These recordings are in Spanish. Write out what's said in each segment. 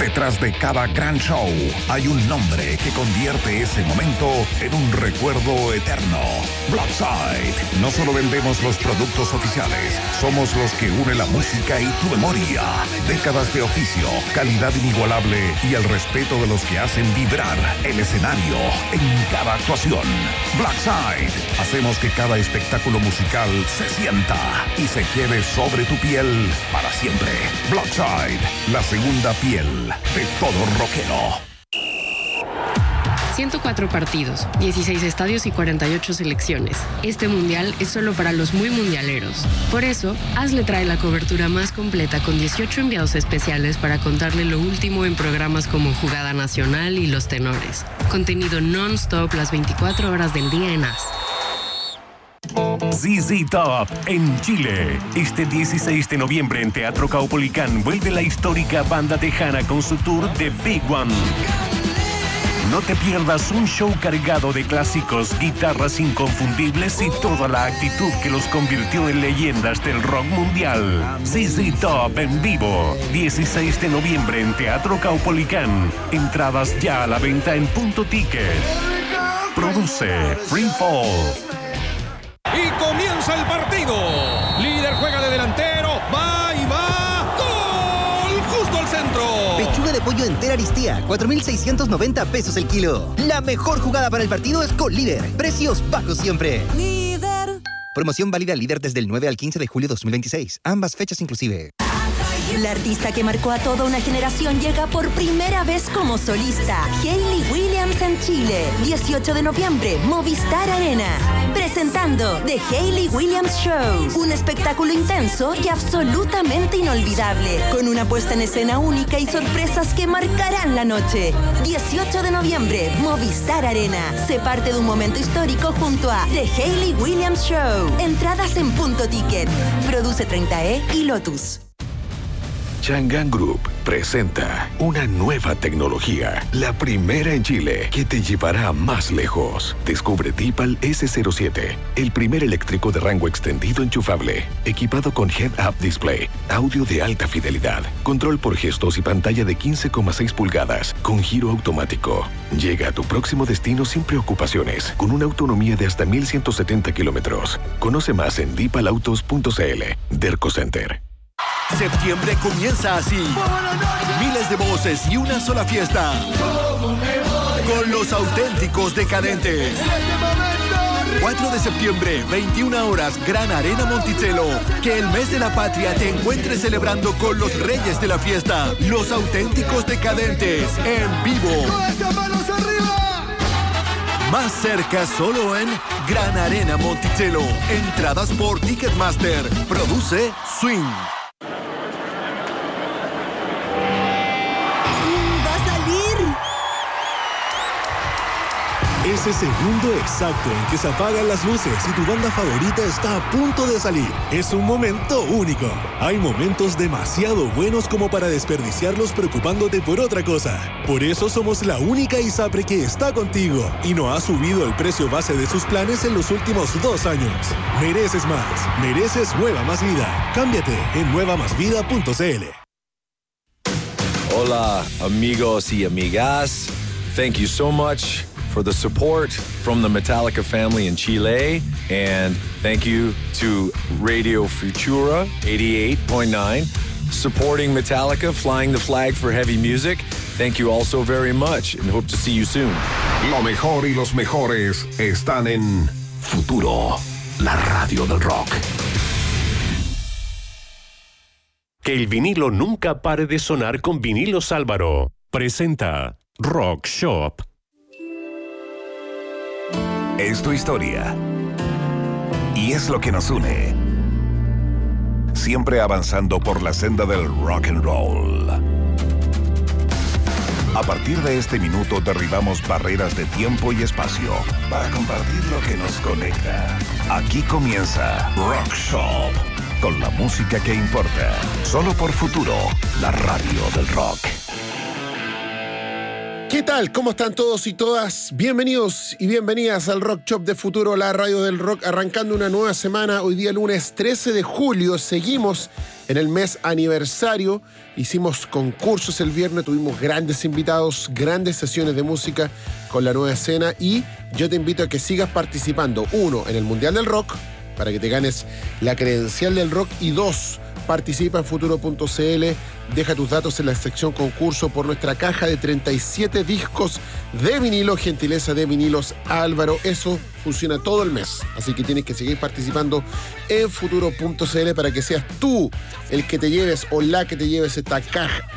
Detrás de cada gran show hay un nombre que convierte ese momento en un recuerdo eterno. Blackside. No solo vendemos los productos oficiales, somos los que unen la música y tu memoria. Décadas de oficio, calidad inigualable y el respeto de los que hacen vibrar el escenario en cada actuación. Blackside. Hacemos que cada espectáculo musical se sienta y se quede sobre tu piel para siempre. Blackside, la segunda piel de todo rockero. 104 partidos, 16 estadios y 48 selecciones. Este mundial es solo para los muy mundialeros. Por eso, ASLE trae la cobertura más completa con 18 enviados especiales para contarle lo último en programas como Jugada Nacional y Los Tenores. Contenido non-stop las 24 horas del día en AS. ZZ Top en Chile. Este 16 de noviembre en Teatro Caupolicán vuelve la histórica banda tejana con su tour The Big One. No te pierdas un show cargado de clásicos, guitarras inconfundibles y toda la actitud que los convirtió en leyendas del rock mundial. ZZ Top en vivo, 16 de noviembre en Teatro Caupolicán. Entradas ya a la venta en Punto Ticket. Produce Free Fall. Y comienza el partido. Líder juega de delantero. Va y va. ¡Gol! Justo al centro. Pechuga de pollo entera Aristía, 4,690 pesos el kilo. La mejor jugada para el partido es con Líder. Precios bajos siempre. Líder. Promoción válida Líder desde el 9 al 15 de julio 2026. Ambas fechas inclusive. La artista que marcó a toda una generación llega por primera vez como solista. Hayley Williams en Chile. 18 de noviembre, Movistar Arena. Presentando The Hayley Williams Show. Un espectáculo intenso y absolutamente inolvidable. Con una puesta en escena única y sorpresas que marcarán la noche. 18 de noviembre, Movistar Arena. Se parte de un momento histórico junto a The Hayley Williams Show. Entradas en Punto Ticket. Produce 30E y Lotus. Chang'an Group presenta una nueva tecnología, la primera en Chile, que te llevará más lejos. Descubre Deepal S07, el primer eléctrico de rango extendido enchufable, equipado con Head-Up Display, audio de alta fidelidad, control por gestos y pantalla de 15,6 pulgadas, con giro automático. Llega a tu próximo destino sin preocupaciones, con una autonomía de hasta 1,170 kilómetros. Conoce más en deepalautos.cl. Derco Center. Septiembre comienza así. Miles de voces y una sola fiesta. Con los auténticos decadentes. 4 de septiembre, 21 horas, Gran Arena Monticello. Que el mes de la patria te encuentres celebrando con los reyes de la fiesta. Los auténticos decadentes, en vivo. Más cerca solo en Gran Arena Monticello. Entradas por Ticketmaster. Produce Swing. Ese segundo exacto en que se apagan las luces y tu banda favorita está a punto de salir. Es un momento único. Hay momentos demasiado buenos como para desperdiciarlos preocupándote por otra cosa. Por eso somos la única ISAPRE que está contigo y no ha subido el precio base de sus planes en los últimos 2 años. Mereces más. Mereces Nueva Más Vida. Cámbiate en nuevamasvida.cl. Hola, amigos y amigas. Thank you so much for the support from the Metallica family in Chile. And thank you to Radio Futura 88.9, supporting Metallica, flying the flag for heavy music. Thank you all so very much and hope to see you soon. Lo mejor y los mejores están en Futuro, la radio del rock. Que el vinilo nunca pare de sonar con Vinilos Álvaro. Presenta Rock Shop. Es tu historia y es lo que nos une, siempre avanzando por la senda del rock and roll. A partir de este minuto derribamos barreras de tiempo y espacio para compartir lo que nos conecta. Aquí comienza Rock Shop, con la música que importa, solo por Futuro, la radio del rock. ¿Qué tal? ¿Cómo están todos y todas? Bienvenidos y bienvenidas al Rock Shop de Futuro, la radio del rock, arrancando una nueva semana. Hoy día lunes 13 de julio, seguimos en el mes aniversario. Hicimos concursos el viernes, tuvimos grandes invitados, grandes sesiones de música con la nueva escena y yo te invito a que sigas participando. 1, en el Mundial del Rock, para que te ganes la credencial del rock, y 2, participa en futuro.cl, deja tus datos en la sección concurso por nuestra caja de 37 discos de vinilo, gentileza de Vinilos Álvaro. Eso funciona todo el mes, así que tienes que seguir participando en futuro.cl para que seas tú el que te lleves o la que te lleves esta caja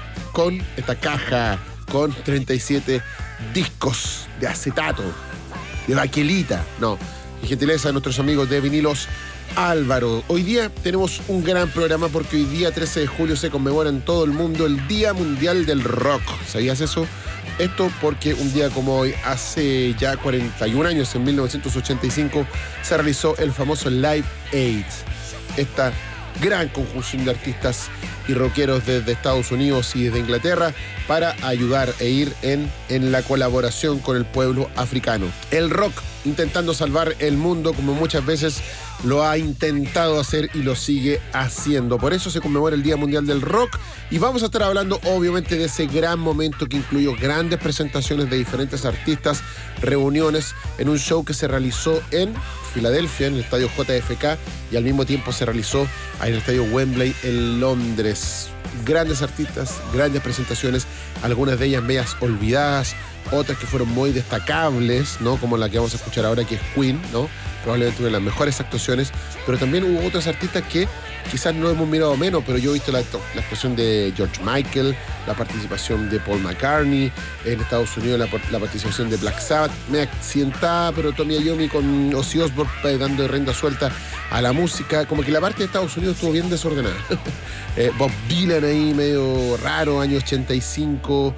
con 37 discos de acetato, de baquelita, no, y gentileza de nuestros amigos de Vinilos Álvaro. Hoy día tenemos un gran programa porque hoy día 13 de julio se conmemora en todo el mundo el Día Mundial del Rock. ¿Sabías eso? Esto porque un día como hoy, hace ya 41 años, en 1985, se realizó el famoso Live Aid. Esta gran conjunción de artistas y rockeros desde Estados Unidos y desde Inglaterra para ayudar e ir en la colaboración con el pueblo africano. El rock intentando salvar el mundo, como muchas veces lo ha intentado hacer y lo sigue haciendo. Por eso se conmemora el Día Mundial del Rock y vamos a estar hablando obviamente de ese gran momento que incluyó grandes presentaciones de diferentes artistas, reuniones en un show que se realizó en Filadelfia, en el estadio JFK, y al mismo tiempo se realizó en el estadio Wembley en Londres. Grandes artistas, grandes presentaciones, algunas de ellas medias olvidadas, otras que fueron muy destacables, ¿no? Como la que vamos a escuchar ahora, que es Queen, ¿no? Probablemente una de las mejores actuaciones, pero también hubo otros artistas que quizás no hemos mirado menos, pero yo he visto la actuación de George Michael, la participación de Paul McCartney, en Estados Unidos la participación de Black Sabbath, me accidentada, pero Tommy Iommi con Ozzy Osbourne dando rienda suelta a la música, como que la parte de Estados Unidos estuvo bien desordenada. Bob Dylan ahí medio raro, año 85,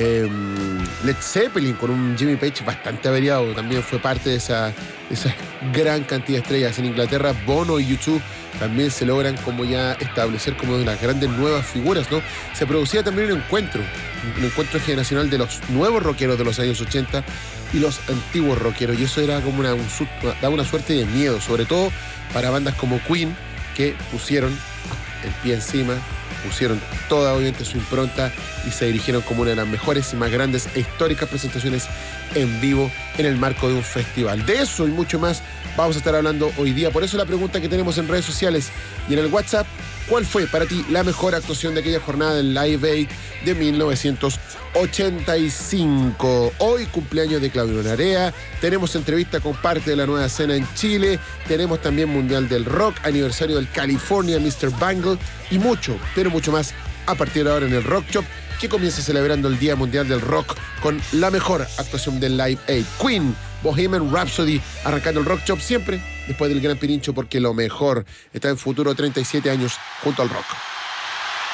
Led Zeppelin con un Jimmy Page bastante averiado, también fue parte de esa gran cantidad de estrellas. En Inglaterra, Bono y U2 también se logran como ya establecer como de las grandes nuevas figuras, ¿no? Se producía también un encuentro generacional de los nuevos rockeros de los años 80 y los antiguos rockeros, y eso era como daba una suerte de miedo, sobre todo para bandas como Queen, que pusieron el pie encima, pusieron toda obviamente su impronta y se dirigieron como una de las mejores y más grandes e históricas presentaciones en vivo en el marco de un festival. De eso y mucho más vamos a estar hablando hoy día. Por eso la pregunta que tenemos en redes sociales y en el WhatsApp: ¿cuál fue para ti la mejor actuación de aquella jornada del Live Aid de 1985? Hoy cumpleaños de Claudio Narea, tenemos entrevista con parte de la nueva escena en Chile, tenemos también Mundial del Rock, aniversario del California Mr. Bangle y mucho, pero mucho más a partir de ahora en el Rock Shop, que comienza celebrando el Día Mundial del Rock con la mejor actuación del Live Aid. Queen, Bohemian Rhapsody, arrancando el Rock Shop siempre después del Gran Pirincho, porque lo mejor está en Futuro, 37 años junto al rock.